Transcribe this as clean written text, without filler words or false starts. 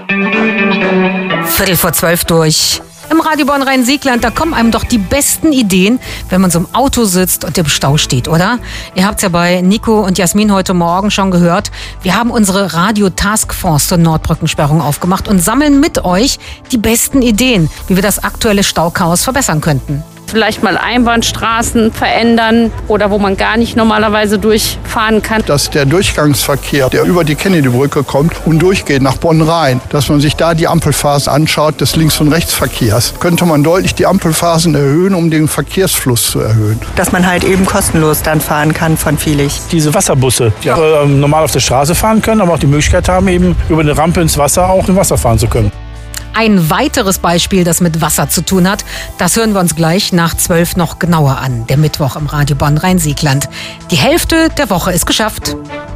11:45 durch. Im Radio Bonn Rhein-Siegland, da kommen einem doch die besten Ideen, wenn man so im Auto sitzt und im Stau steht, oder? Ihr habt's ja bei Nico und Jasmin heute Morgen schon gehört. Wir haben unsere Radio-Taskforce zur Nordbrückensperrung aufgemacht und sammeln mit euch die besten Ideen, wie wir das aktuelle Stauchaos verbessern könnten. Vielleicht mal Einbahnstraßen verändern oder wo man gar nicht normalerweise durchfahren kann. Dass der Durchgangsverkehr, der über die Kennedy-Brücke kommt und durchgeht nach Bonn-Rhein, dass man sich da die Ampelphasen anschaut des Links- und Rechtsverkehrs, könnte man deutlich die Ampelphasen erhöhen, um den Verkehrsfluss zu erhöhen. Dass man halt eben kostenlos dann fahren kann von Vielig. Diese Wasserbusse, die normal auf der Straße fahren können, aber auch die Möglichkeit haben, eben über eine Rampe ins Wasser auch im Wasser fahren zu können. Ein weiteres Beispiel, das mit Wasser zu tun hat, das hören wir uns gleich nach 12 noch genauer an. Der Mittwoch im Radio Bonn Rhein-Siegland. Die Hälfte der Woche ist geschafft.